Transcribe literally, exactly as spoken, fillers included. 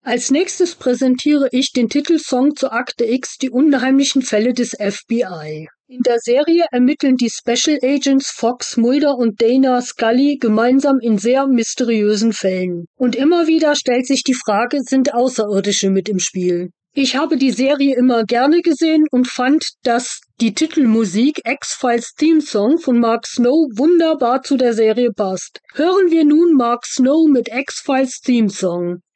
Als nächstes präsentiere ich den Titelsong zu Akte X, die unheimlichen Fälle des F B I. In der Serie ermitteln die Special Agents Fox, Mulder und Dana Scully gemeinsam in sehr mysteriösen Fällen. Und immer wieder stellt sich die Frage, sind Außerirdische mit im Spiel? Ich habe die Serie immer gerne gesehen und fand, dass die Titelmusik X-Files Theme Song von Mark Snow wunderbar zu der Serie passt. Hören wir nun Mark Snow mit X-Files Theme Song.